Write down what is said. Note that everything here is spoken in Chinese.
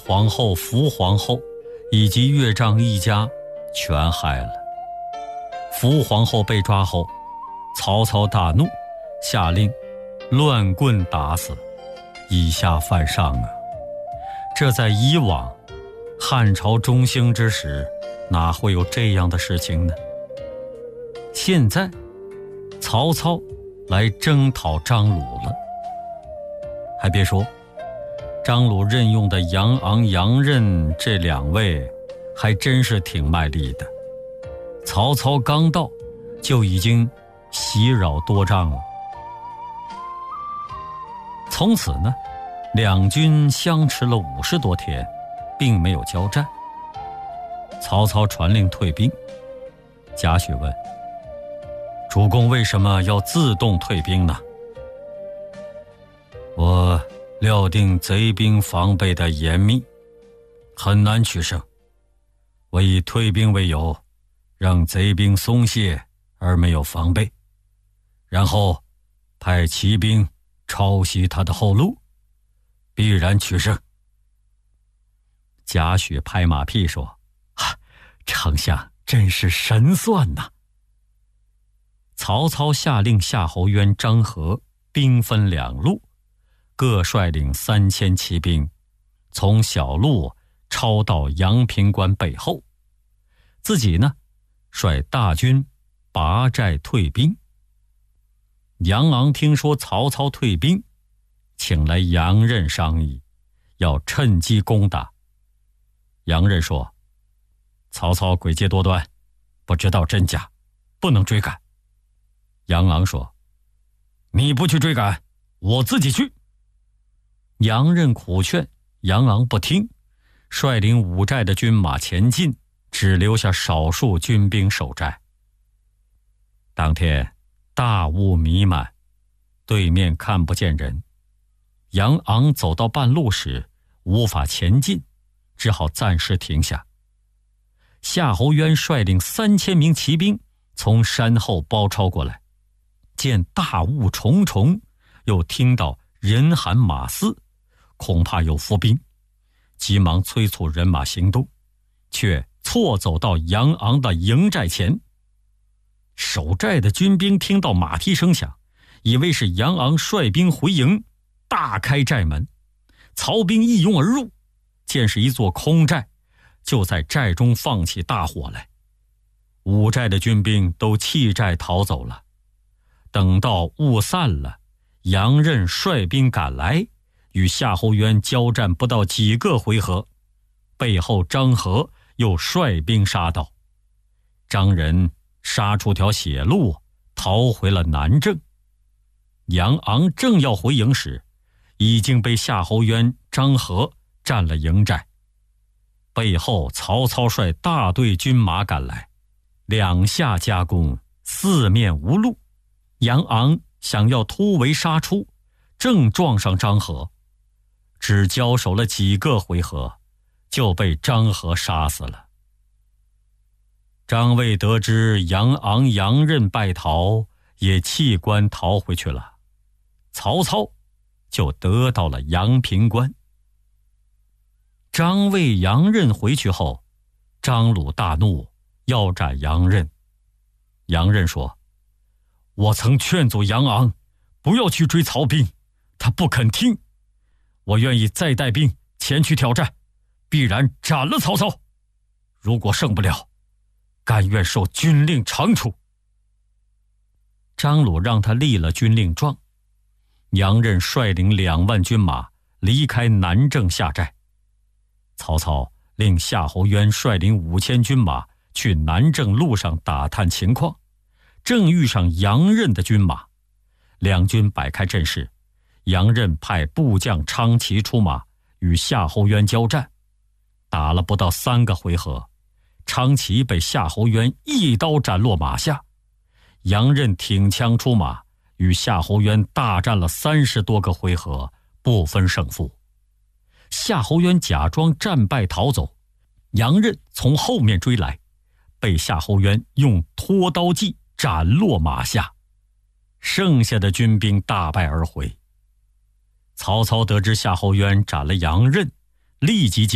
皇后、福皇后以及岳丈一家全害了。福皇后被抓后，曹操大怒，下令乱棍打死，以下犯上啊！这在以往汉朝中兴之时，哪会有这样的事情呢？现在曹操来征讨张鲁了。还别说，张鲁任用的杨昂、杨任这两位还真是挺卖力的。曹操刚到，就已经袭扰多仗了。从此呢，两军相持了50多天，并没有交战。曹操传令退兵。贾诩问：主公为什么要自动退兵呢？我料定贼兵防备的严密，很难取胜。我以退兵为由，让贼兵松懈而没有防备，然后派骑兵抄袭他的后路，必然取胜。贾诩拍马屁说：丞相真是神算呐！曹操下令夏侯渊、张合兵分两路，各率领3000骑兵，从小路抄到阳平关背后，自己呢率大军拔寨退兵。杨昂听说曹操退兵，请来杨任商议，要趁机攻打。杨任说：曹操诡计多端，不知道真假，不能追赶。杨昂说：你不去追赶，我自己去。杨任苦劝，杨昂不听，率领5寨的军马前进，只留下少数军兵守寨。当天大雾弥漫，对面看不见人。杨昂走到半路时无法前进，只好暂时停下。夏侯渊率领3000名骑兵从山后包抄过来，见大雾重重，又听到人喊马嘶，恐怕有伏兵，急忙催促人马行动，却错走到杨昂的营寨前。守寨的军兵听到马蹄声响，以为是杨昂率兵回营，大开寨门。曹兵一拥而入，见是一座空寨，就在寨中放起大火来。5寨的军兵都弃寨逃走了。等到雾散了，杨任率兵赶来，与夏侯渊交战不到几个回合，背后张合又率兵杀到。张人杀出条血路，逃回了南郑。杨昂正要回营时，已经被夏侯渊、张合占了营寨。背后曹操率大队军马赶来，两下夹攻，四面无路。杨昂想要突围杀出，正撞上张合，只交手了几个回合，就被张合杀死了。张卫得知杨昂、杨任败逃，也弃关逃回去了。曹操就得到了阳平关。张卫、杨任回去后，张鲁大怒，要斩杨任。杨任说：我曾劝阻杨昂不要去追曹兵，他不肯听，我愿意再带兵前去挑战，必然斩了曹操。如果胜不了，甘愿受军令惩处。张鲁让他立了军令状。杨任率领2万军马离开南郑下寨。曹操令夏侯渊率领5000军马去南郑路上打探情况，正遇上杨任的军马，两军摆开阵势。杨任派部将昌齐出马与夏侯渊交战，打了不到3个回合，昌齐被夏侯渊一刀斩落马下。杨任挺枪出马，与夏侯渊大战了30多个回合，不分胜负。夏侯渊假装战败逃走，杨任从后面追来，被夏侯渊用拖刀计斩落马下。剩下的军兵大败而回。曹操得知夏侯渊斩了杨任，立即